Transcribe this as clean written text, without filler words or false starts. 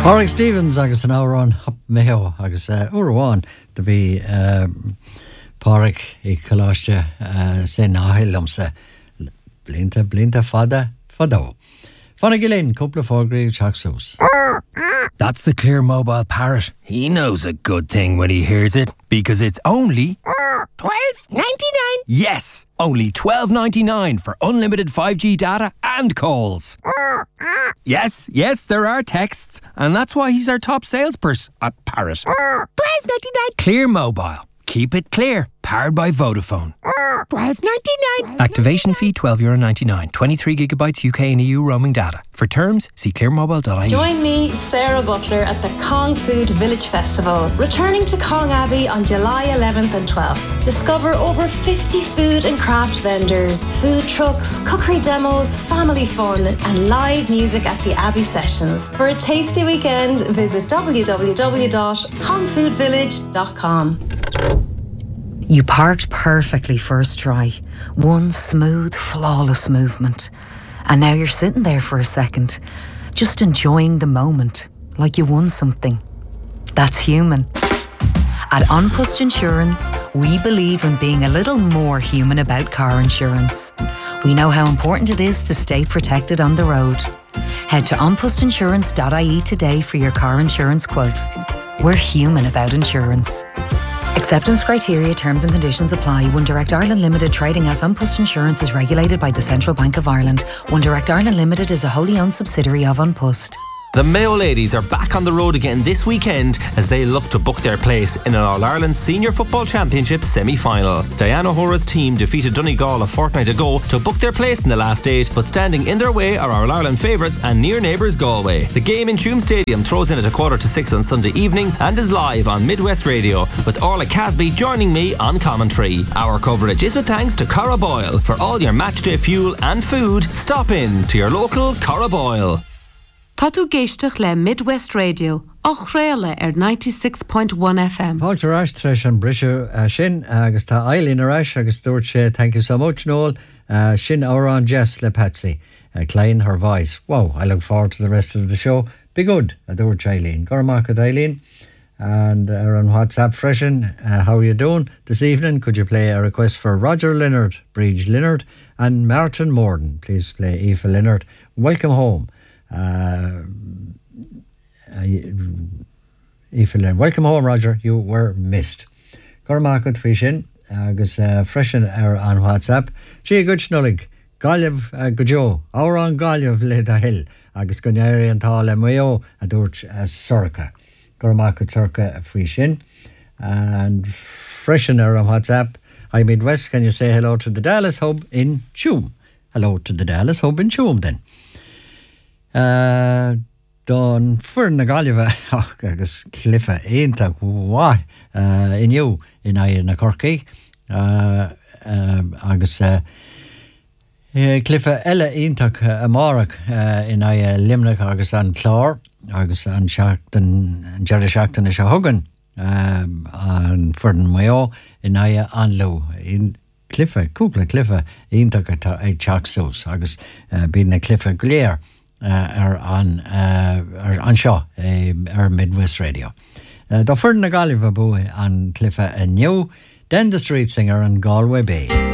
Pádraig Stevens agus an árán hap méo agus uaháin de bhí Pádraig I choláiste sin áhillamsa blinta fadó. Fanna gilén cúpla fágraí teachsús. That's the Clear Mobile parrot. He knows a good thing when he hears it because it's only $12.99. Yes, only $12.99 for unlimited 5G data and calls. Yes, there are texts, and that's why he's our top salesperson at Parrot. $12.99. Clear Mobile. Keep it clear. Powered by Vodafone. $12.99. Activation fee €12.99. 23 gigabytes UK and EU roaming data. For terms, see clearmobile.ie. Join me, Sarah Butler, at the Kong Food Village Festival, returning to Kong Abbey on July 11th and 12th. Discover over 50 food and craft vendors, food trucks, cookery demos, family fun, and live music at the Abbey Sessions. For a tasty weekend, visit www.kongfoodvillage.com. You parked perfectly first try. One smooth, flawless movement. And now you're sitting there for a second, just enjoying the moment, like you won something. That's human. At An Post Insurance, we believe in being a little more human about car insurance. We know how important it is to stay protected on the road. Head to onpostinsurance.ie today for your car insurance quote. We're human about insurance. Acceptance criteria, terms and conditions apply. One Direct Ireland Limited, trading as An Post Insurance, is regulated by the Central Bank of Ireland. One Direct Ireland Limited is a wholly owned subsidiary of An Post. The Mayo ladies are back on the road again this weekend as they look to book their place in an All-Ireland Senior Football Championship semi-final. Diana O'Hara's team defeated Donegal a fortnight ago to book their place in the last 8, but standing in their way are our All-Ireland favourites and near neighbours Galway. The game in Tuam Stadium throws in at 6:15 on Sunday evening and is live on Midwest Radio, with Orla Casby joining me on commentary. Our coverage is with thanks to Cara Boyle. For all your matchday fuel and food, stop in to your local Cara Boyle. Tá tú géisteach le Midwest Radio, ach réile 96.1 FM. Páirtear as treis an brisú sin agus tá Eileen arás agus dúirt sé thank you so much Noel sin árán Jess le Patsy Klein her voice. Wow, I look forward to the rest of the show. Be good, I dúirt Eileen. Gormacha Eileen and on WhatsApp freshen how are you doing this evening? Could you play a request for Roger Leonard, Bridge Leonard and Martin Morden? Please play Aoife Leonard. Welcome home. Welcome home, Roger. You were missed. Gormacha Fishin, agus freshen on WhatsApp. Gee, good schnullig. Gallev Gujo, our on Gallev le da hill. Agus Gunyari and Tal Mayo, a Durch Sorka. Gormacha Sorka Fishin. And freshen on WhatsApp. Hi Midwest, can you say hello to the Dallas Hub in Tuam? Hello to the Dallas Hub in Tuam then. Don fur na Galliva agus cliffe einta wá inniu in na Corky agus cliffe elle eintak amárach in Limerick agus an Clár agus an Seachtain Jerry Seachtain is a hugan an furden Mayo in anlú in cliffe cúpla cliffe eintak a teachsús agus bí na cliffe gléir an seo Midwest Radio. Dá furdan na Galliva bu an cliffe a new Den the Street Singer and Galway Bay.